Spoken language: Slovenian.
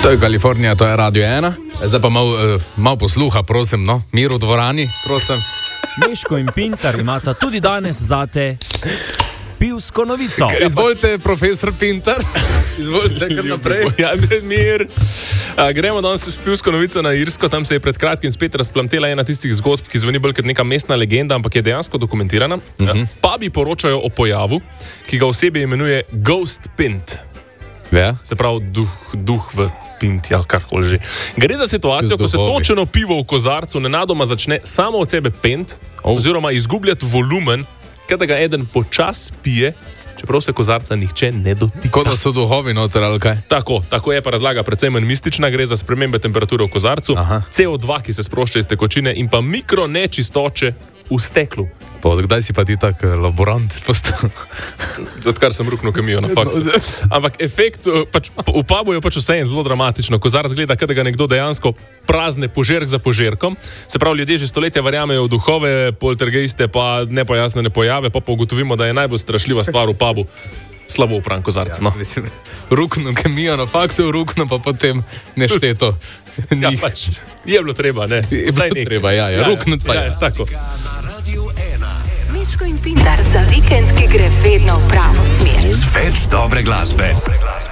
To je Kalifornija, to je Radio 1. Zdaj pa malo posluha, prosim, no. Mir v dvorani, prosim. Miško in Pintar imata tudi danes zate pivsko novico. Izvolite, profesor Pintar. Izvolite, kar naprej. Ja, mir. Gremo danes s pivsko novico na Irsko. Tam se je pred kratkim spet razplamtela ena tistih zgodb, ki zveni bolj kot neka mestna legenda, ampak je dejansko dokumentirana. Pubi poročajo o pojavu, ki ga osebje imenuje Ghost Pint. Ja. Se pravi duh v pinti ali karkoli že. Gre za situacijo, ko se točeno pivo v kozarcu nenadoma začne samo od sebe pent, oziroma izgubljati volumen, kada ga eden počas pije, čeprav se kozarca nihče ne dotika. Kot da so duhovi noter ali kaj? Tako je pa razlaga precej manj mistična, gre za spremembe temperature v kozarcu, CO2, ki se sprošča iz tekočine in pa mikronečistoče v steklu. Kdaj si pa ti tak laborant postal? Odkar sem ruknil kemijo na faksu. Ampak efekt, v pubu je pač vse zelo dramatično. Kozarc gleda, kada ga nekdo dejansko prazne požirk za požirkom. Se pravi, ljudje že stoletja verjamejo v duhove, poltergeiste pa nepojasnene pojave, pa ugotovimo, da je najbolj strašljiva stvar v pubu slabo upran kozarc. No. Ruknil kemijo na faksu, ruknil pa potem nešteto. Ja, pač je bilo treba, ne? Je bilo treba, ja. Ruknut pa je. Tako. Miško in Pintar za vikend, ki gre vedno v pravo smer. Več dobre glasbe.